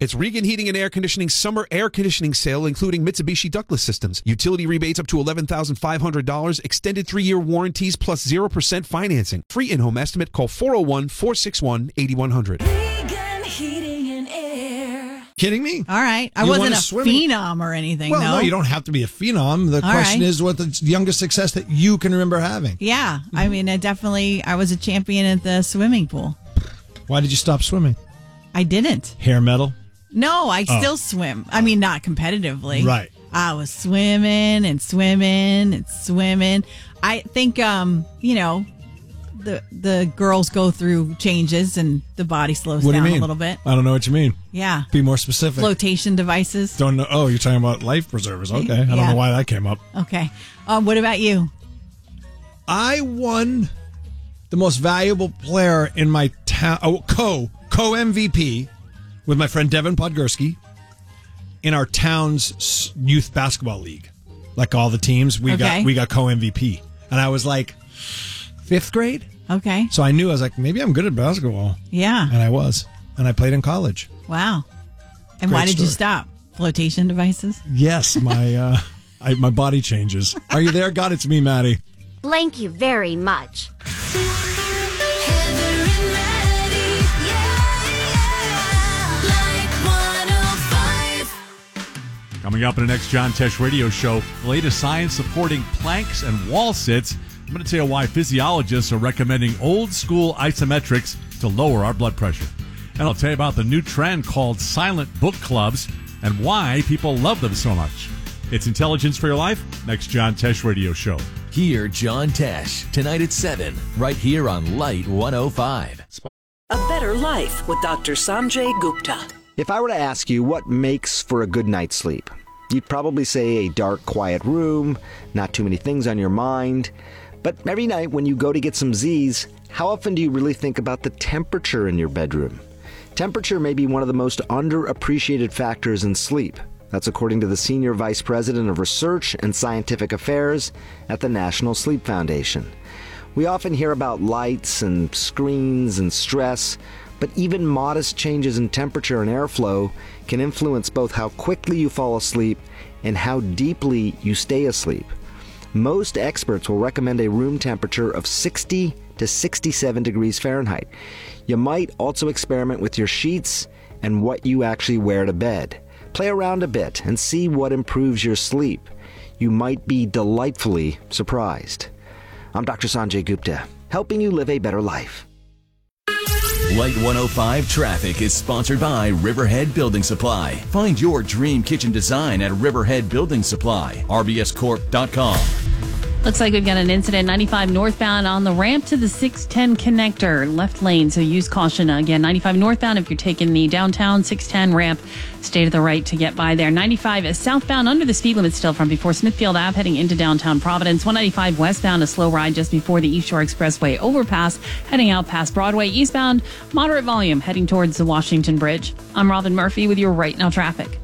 It's Regan Heating and Air Conditioning Summer Air Conditioning Sale, including Mitsubishi ductless systems. Utility rebates up to $11,500. Extended 3-year warranties plus 0% financing. Free in-home estimate. Call 401-461-8100. Regan Heating and Air. Kidding me? All right. I wasn't a phenom or anything, Well, no. no, you don't have to be a phenom. The question is what the youngest success that you can remember having. Yeah. I mean, I was a champion at the swimming pool. Why did you stop swimming? I didn't. Hair metal? No, I still swim. I mean, not competitively. Right. I was swimming and swimming and swimming. I think, the girls go through changes and the body slows What do you down mean? a little bit. I don't know what you mean. Yeah. Be more specific. Flotation devices. Don't know. Oh, you're talking about life preservers. Okay. I don't know why that came up. Okay. What about you? I won the most valuable player in my town, co-MVP with my friend Devin Podgorski in our town's youth basketball league. Like all the teams, we got co-MVP. And I was like 5th grade. Okay. So I knew, I was like, maybe I'm good at basketball. Yeah. And I was. And I played in college. Wow. And Great why did you story. stop? Flotation devices? Yes, my my body changes. Are you there? God, it's me, Maddie. Thank you very much. Heather and Maddie, Like 105. Coming up in the next John Tesh radio show, the latest science supporting planks and wall sits. I'm going to tell you why physiologists are recommending old school isometrics to lower our blood pressure. And I'll tell you about the new trend called silent book clubs and why people love them so much. It's Intelligence for Your Life, next John Tesh radio show. Hear John Tesh tonight at 7, right here on Light 105. A Better Life with Dr. Sanjay Gupta. If I were to ask you what makes for a good night's sleep, you'd probably say a dark, quiet room, not too many things on your mind. But every night when you go to get some Z's, how often do you really think about the temperature in your bedroom? Temperature may be one of the most underappreciated factors in sleep. That's according to the Senior Vice President of Research and Scientific Affairs at the National Sleep Foundation. We often hear about lights and screens and stress, but even modest changes in temperature and airflow can influence both how quickly you fall asleep and how deeply you stay asleep. Most experts will recommend a room temperature of 60 to 67 degrees Fahrenheit. You might also experiment with your sheets and what you actually wear to bed. Play around a bit and see what improves your sleep. You might be delightfully surprised. I'm Dr. Sanjay Gupta, helping you live a better life. Light 105 Traffic is sponsored by Riverhead Building Supply. Find your dream kitchen design at Riverhead Building Supply. RBScorp.com. Looks like we've got an incident 95 northbound on the ramp to the 610 connector, left lane, so use caution. Again, 95 northbound if you're taking the downtown 610 ramp, stay to the right to get by there. 95 is southbound under the speed limit still from before Smithfield Ave heading into downtown Providence. 195 westbound, a slow ride just before the East Shore Expressway overpass, heading out past Broadway. Eastbound, moderate volume heading towards the Washington Bridge. I'm Robin Murphy with your Right Now traffic.